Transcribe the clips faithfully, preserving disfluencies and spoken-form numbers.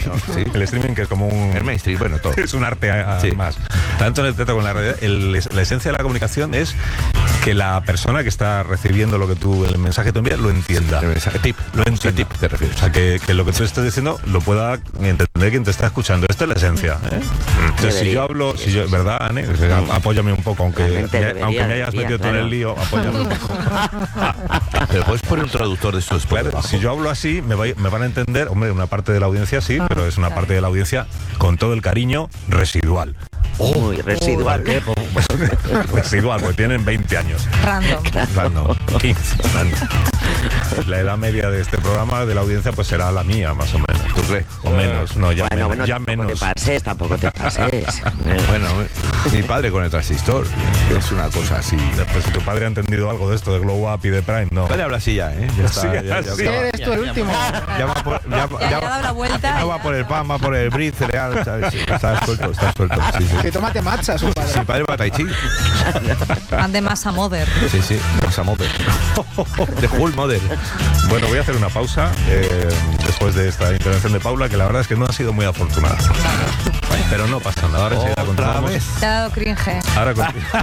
bueno, sí. El streaming, que es como un... El mainstream, bueno, todo. Es un arte a, sí. más. Tanto en el teatro como en la realidad, el, la esencia de la comunicación es que la persona que está recibiendo lo que tú, el mensaje que tú envías, lo entienda. El mensaje tip. Lo entienda. Tip, te refieres. O sea, que, que lo que tú estés diciendo lo pueda entender quien te está escuchando. Esta es la esencia, ¿eh? Entonces, si yo hablo, si yo, ¿verdad, Anne? O sea, apóyame un poco, aunque, debería, me, aunque me hayas debería, metido claro. tú en el lío, apóyame un poco. Pero puedes poner un traductor de estos. Claro, si yo hablo así, me, va, me van a entender, hombre, una parte de la audiencia sí, pero es una parte de la audiencia con todo el cariño residual. Oh, Muy residual. Oh, residual, porque tienen veinte años. Random. Random. quince. Random. La edad media de este programa de la audiencia pues será la mía, más o menos. ¿Tú crees? O menos. No, ya bueno, menos. bueno, ya tampoco menos. te pases, tampoco te pases. Bueno, mi padre con el transistor, que es una cosa así. Pues si tu padre ha entendido algo de esto de Glow Up y de Prime, no. Mi padre habla así ya, ¿eh? Ya está. Sí, ya, ya, sí. ya, Eres tú el último. ya va por, ya, Ya, ya ya ha va- dado la vuelta. ya y va ya- por el pan, va por el brie, cereal, ¿sabes? Sí, está suelto, está suelto. Sí, sí. Que tómate matcha, su padre. Mi padre va a Tai Chi. Van de masa mother. Sí, sí, Masa Mother. De Hull Mother. Bueno, voy a hacer una pausa eh, después de esta intervención de Paula, que la verdad es que no ha sido muy afortunada. Pero no pasa nada, ahora enseguida Otra continuamos. vez. Te ha dado cringe. Ahora continuamos.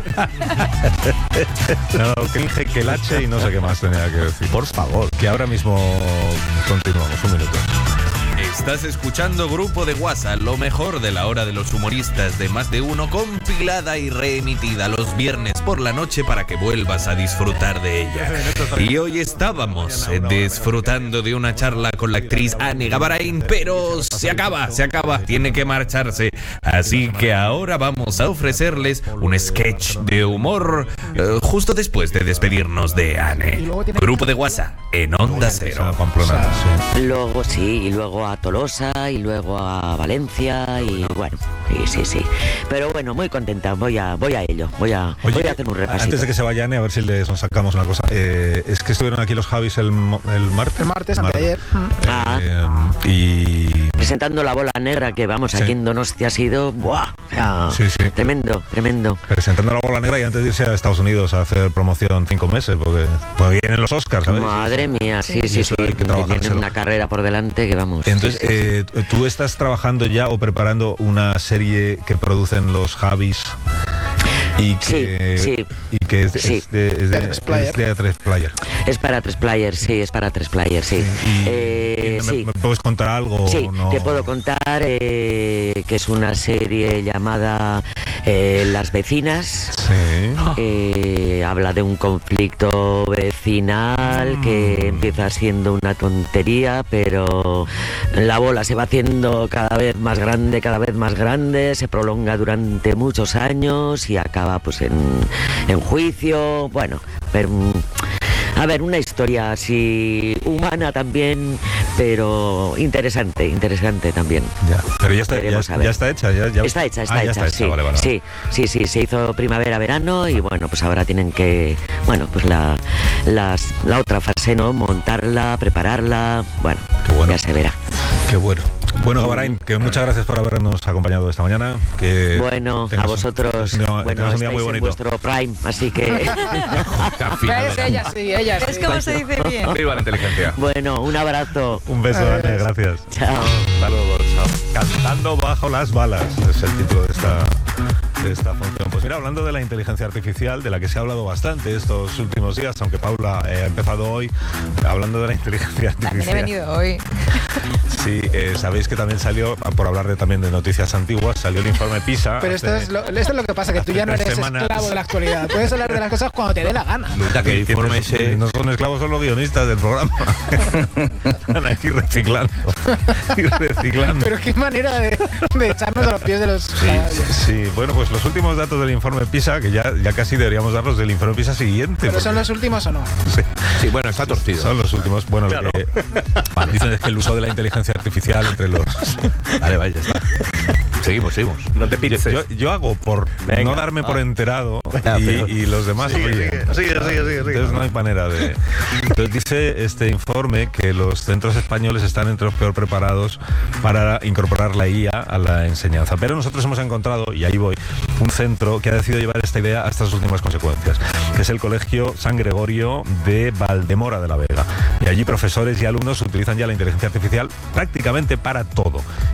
No, que dije que el H y no sé qué más tenía que decir. Por favor, que ahora mismo continuamos. Un minuto. Estás escuchando Grupo de WhatsApp, lo mejor de la hora de los humoristas de Más de Uno, compilada y reemitida los viernes por la noche para que vuelvas a disfrutar de ella. Y hoy estábamos eh, disfrutando de una charla con la actriz Anne Gabarain, pero se acaba, se acaba, tiene que marcharse. Así que ahora vamos a ofrecerles un sketch de humor eh, justo después de despedirnos de Anne. Grupo de WhatsApp en Onda Cero. Pamplona, sí. Luego sí, y luego a Tolosa, y luego a Valencia, y bueno, sí, sí, sí. Pero bueno, muy contenta, voy a, voy a ello, voy a, Oye, voy a hacer un repasito. antes de que se vaya Anne, a ver si les sacamos una cosa. Eh, es que estuvieron aquí los Javis el, mo- el martes. El martes, Mar- anteayer. Ah. Eh, y Presentando la bola negra que vamos, Sí. aquí en Donostia ha sido, ¡buah! O sea, Sí, sí. tremendo, tremendo. presentando la bola negra y antes de irse a Estados Unidos a hacer promoción cinco meses, porque, porque vienen los Oscars, ¿sabes? Madre mía, sí, Y sí, eso sí. hay que Tienen trabajárselo. una carrera por delante que vamos. Entonces, sí, sí, sí. eh, ¿tú estás trabajando ya o preparando una serie que producen los Javis? Y que, Sí, sí. y que es, Sí. es de, es de, Tres player. es de tres player. Es para tres players, sí, es para tres players, sí. Y, Eh, y ¿me, sí. me puedes contar algo? Sí, o no? te puedo contar eh, que es una serie llamada eh, Las Vecinas. Sí. Eh, habla de un conflicto vecinal que empieza siendo una tontería, pero la bola se va haciendo cada vez más grande, cada vez más grande, se prolonga durante muchos años y acaba pues en, en juicio. Bueno, pero mm, a ver, una historia así humana también, pero interesante, interesante también. Ya. Pero ya está, ya, Veremos a ver. ya está hecha. Ya, ya- Está hecha, está Ah, ya hecha, sí, vale, vale. sí, sí, sí, se hizo primavera-verano y bueno, pues ahora tienen que, bueno, pues la, las, la otra fase, ¿no? Montarla, prepararla, bueno, Qué bueno. ya se verá. Qué bueno. Bueno, Gabarain, que muchas gracias por habernos acompañado esta mañana. Que Bueno, tengas a un- vosotros, no, bueno, tengas un día estáis muy en bonito. vuestro prime, así que, Al final. Es ella sí, ella sí. ¿Ves cómo se dice bien? Viva la inteligencia. bueno, un abrazo, Un beso, Anne, gracias. chao. Hasta luego, chao. Cantando bajo las balas es el título de esta, de esta función. Pues mira, hablando de la inteligencia artificial, de la que se ha hablado bastante estos últimos días, aunque Paula eh, ha empezado hoy, hablando de la inteligencia También he artificial. venido hoy. Sí, eh, sabéis que también salió, por hablar de, también de noticias antiguas, salió el informe PISA. Pero esto hace- es, lo, esto es lo que pasa, que tú ya no hace eres tres semanas. esclavo de la actualidad. Puedes hablar de las cosas cuando te dé la gana. Luta que el que informe no- ese. no son esclavos, son los guionistas del programa. Están aquí reciclando. Y reciclando. Pero qué manera de, de echarnos a los pies de los... Sí, sí, bueno, pues los últimos datos del informe PISA, que ya, ya casi deberíamos darlos del informe PISA siguiente. ¿Pero son porque- los últimos o no? Sí, Sí, bueno, está torcido. son los últimos. Bueno, lo que dicen es que el uso de la inteligencia artificial entre los... Vale, vale, ya está. Seguimos, seguimos. No te pides. Yo, yo hago por Venga. no darme por enterado Ah, y, pero- y los demás Sigue, oyen. sigue, sigue, sigue, sigue, sigue. Entonces no hay manera de... Entonces dice este informe que los centros españoles están entre los peor preparados para incorporar la I A a la enseñanza. Pero nosotros hemos encontrado, y ahí voy, un centro que ha decidido llevar esta idea hasta sus últimas consecuencias, que es el Colegio San Gregorio de Valdemora de la Vega. Y allí profesores y alumnos utilizan ya la inteligencia artificial prácticamente para todo.